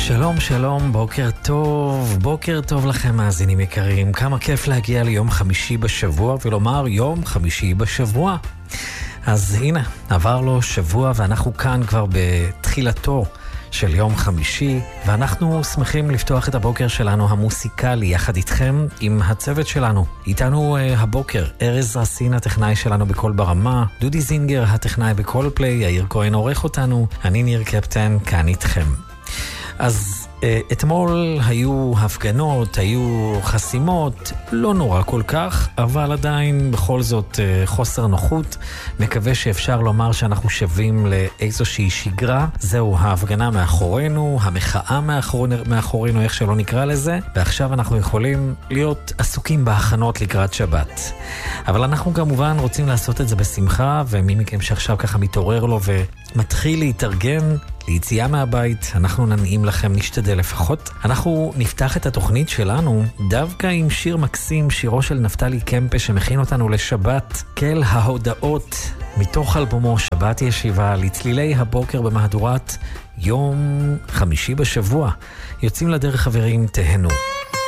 שלום, שלום, בוקר טוב לכם מאזינים יקרים. כמה כיף להגיע ליום חמישי בשבוע ולומר יום חמישי בשבוע. אז הנה, עבר לו שבוע ואנחנו כאן כבר בתחילתו של יום חמישי, ואנחנו שמחים לפתוח את הבוקר שלנו המוסיקלי יחד איתכם עם הצוות שלנו. איתנו הבוקר ארז רסין הטכנאי שלנו בכל ברמה, דודי זינגר הטכנאי בכל פליי, יאיר כהן עורך אותנו, אני ניר קפטן כאן איתכם. אז אתמול היו הפגנות, היו חסימות, לא נורא כל כך, אבל עדיין בכל זאת חוסר נוחות. מקווה שאפשר לומר שאנחנו שווים לאיזושהי שגרה. זהו, ההפגנה מאחורינו, המחאה מאחורינו, איך שלא נקרא לזה, ועכשיו אנחנו יכולים להיות עסוקים בהכנות לקראת שבת. אבל אנחנו כמובן רוצים לעשות את זה בשמחה, ומי מכם שעכשיו ככה מתעורר לו ומתחיל להתארגן ליציאה מהבית, אנחנו ננעים לכם, נשתדל לפחות. אנחנו נפתח את התוכנית שלנו דווקא עם שיר מקסים, שירו של נפתלי קמפה שמכין אותנו לשבת, כל ההודעות, מתוך אלבומו שבת ישיבה, לצלילי הבוקר במהדורת יום חמישי בשבוע. יוצאים לדרך חברים, תהנו.